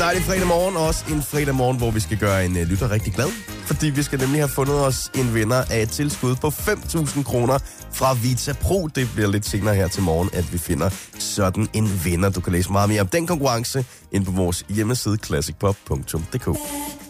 dejlig fredag morgen, også en fredag morgen, hvor vi skal gøre en lytter rigtig glad. Fordi vi skal nemlig have fundet os en vinder af et tilskud på 5.000 kroner fra Vita Pro. Det bliver lidt senere her til morgen, at vi finder sådan en vinder. Du kan læse meget mere om den konkurrence inde på vores hjemmeside classicpop.dk.